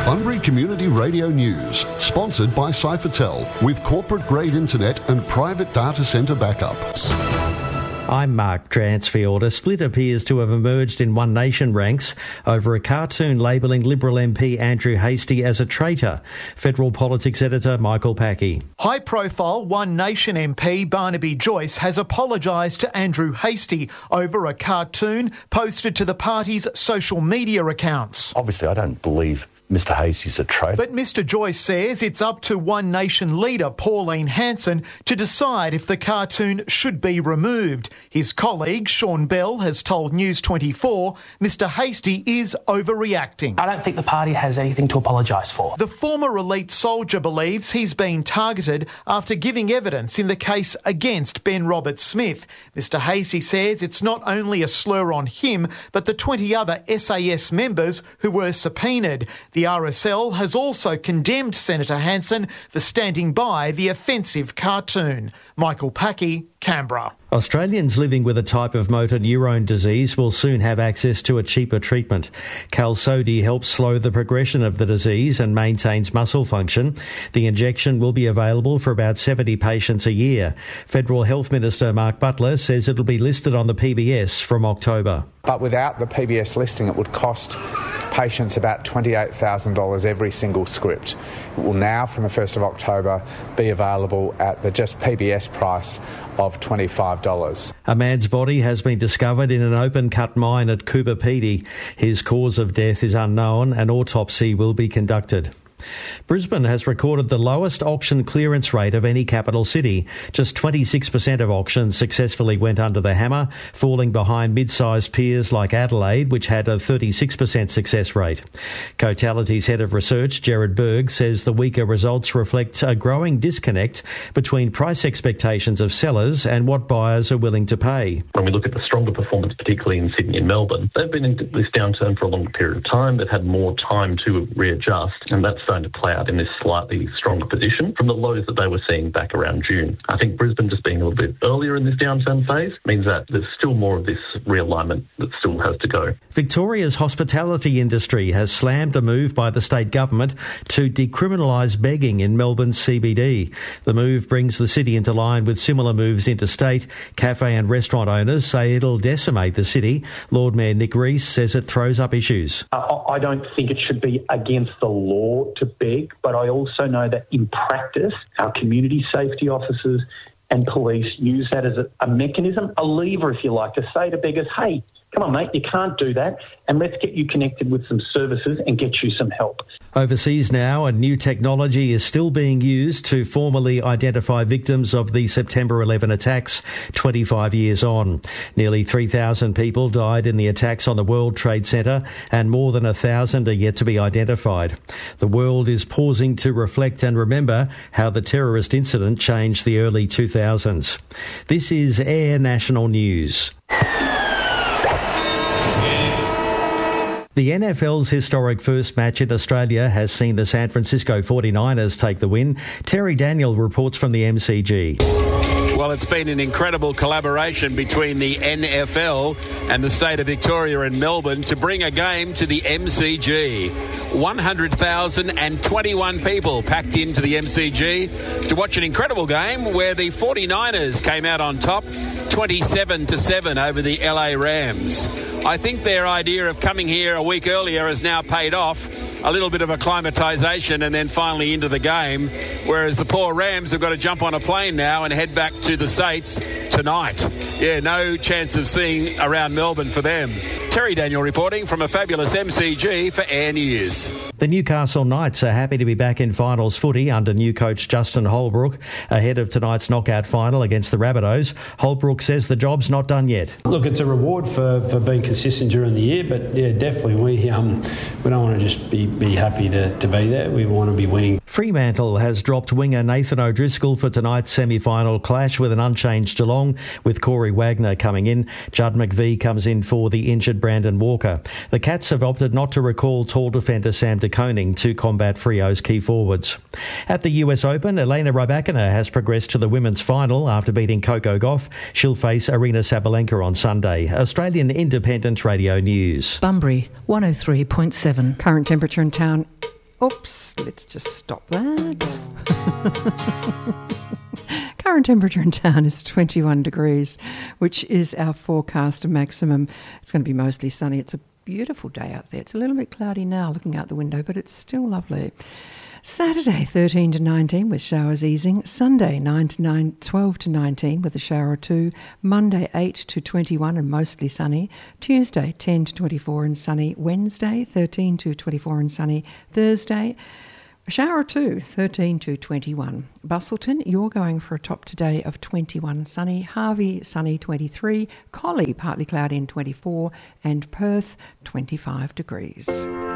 Bunbury Community Radio News, sponsored by Cyphertel, with corporate-grade internet and private data centre backup. I'm Mark Dransfield. A split appears to have emerged in One Nation ranks over a cartoon labelling Liberal MP Andrew Hastie as a traitor. Federal Politics Editor Michael Packey. High-profile One Nation MP Barnaby Joyce has apologised to Andrew Hastie over a cartoon posted to the party's social media accounts. Obviously, I don't believe Mr Hastie's a traitor. But Mr Joyce says it's up to One Nation leader Pauline Hanson to decide if the cartoon should be removed. His colleague Sean Bell has told News 24 Mr Hastie is overreacting. I don't think the party has anything to apologise for. The former elite soldier believes he's been targeted after giving evidence in the case against Ben Roberts-Smith. Mr Hastie says it's not only a slur on him, but the 20 other SAS members who were subpoenaed. The RSL has also condemned Senator Hanson for standing by the offensive cartoon. Michael Packey, Canberra. Australians living with a type of motor neurone disease will soon have access to a cheaper treatment. Qalsody helps slow the progression of the disease and maintains muscle function. The injection will be available for about 70 patients a year. Federal Health Minister Mark Butler says it'll be listed on the PBS from October. But without the PBS listing, it would cost patients about $28,000 every single script. It will now, from the 1st of October, be available at the just PBS price of $25. A man's body has been discovered in an open-cut mine at Coober Pedy. His cause of death is unknown. An autopsy will be conducted. Brisbane has recorded the lowest auction clearance rate of any capital city. Just 26% of auctions successfully went under the hammer, falling behind mid-sized peers like Adelaide, which had a 36% success rate. Cotality's head of research, Gerard Berg, says the weaker results reflect a growing disconnect between price expectations of sellers and what buyers are willing to pay. When we look at the stronger performance, particularly in Sydney and Melbourne, they've been in this downturn for a longer period of time. They've had more time to readjust, and that's starting to play out in this slightly stronger position from the lows that they were seeing back around June. I think Brisbane just being a little bit earlier in this downturn phase means that there's still more of this realignment that still has to go. Victoria's hospitality industry has slammed a move by the state government to decriminalise begging in Melbourne's CBD. The move brings the city into line with similar moves interstate. Cafe and restaurant owners say it'll decimate the city. Lord Mayor Nick Rees says it throws up issues. I don't think it should be against the law to beg, but I also know that in practice, our community safety officers and police use that as a mechanism, a lever, if you like, to say to beggars, hey, come on, mate, you can't do that, and let's get you connected with some services and get you some help. Overseas now, a new technology is still being used to formally identify victims of the September 11 attacks 25 years on. Nearly 3,000 people died in the attacks on the World Trade Center, and more than 1,000 are yet to be identified. The world is pausing to reflect and remember how the terrorist incident changed the early 2000s. This is Air National News. The NFL's historic first match in Australia has seen the San Francisco 49ers take the win. Terry Daniel reports from the MCG. Well, it's been an incredible collaboration between the NFL and the state of Victoria and Melbourne to bring a game to the MCG. 100,021 people packed into the MCG to watch an incredible game where the 49ers came out on top 27-7 over the LA Rams. I think their idea of coming here a week earlier has now paid off. A little bit of acclimatisation and then finally into the game, whereas the poor Rams have got to jump on a plane now and head back to the States tonight. Yeah, no chance of seeing around Melbourne for them. Terry Daniel reporting from a fabulous MCG for Air News. The Newcastle Knights are happy to be back in finals footy under new coach Justin Holbrook. Ahead of tonight's knockout final against the Rabbitohs, Holbrook says the job's not done yet. Look, it's a reward for being consistent during the year, but yeah, definitely we don't want to just be happy to be there. We want to be winning. Fremantle has dropped winger Nathan O'Driscoll for tonight's semi-final clash with an unchanged Geelong, with Corey Wagner coming in. Judd McVie comes in for the injured Brandon Walker. The Cats have opted not to recall tall defender Sam de Koning to combat Freo's key forwards. At the US Open, Elena Rybakina has progressed to the women's final after beating Coco Gauff. She'll face Arina Sabalenka on Sunday. Australian Independent Radio News. Bunbury, 103.7. Current temperature in town Oops, let's just stop that. Current temperature in town is 21 degrees, which is our forecast maximum. It's going to be mostly sunny. It's a beautiful day out there. It's a little bit cloudy now looking out the window, but it's still lovely. Saturday, 13 to 19 with showers easing. Sunday, 12 to 19 with a shower or two. Monday, 8 to 21 and mostly sunny. Tuesday, 10 to 24 and sunny. Wednesday, 13 to 24 and sunny. Thursday, a shower or two, 13 to 21. Busselton, you're going for a top today of 21 sunny. Harvey, sunny 23. Collie, partly cloudy and 24. And Perth, 25 degrees.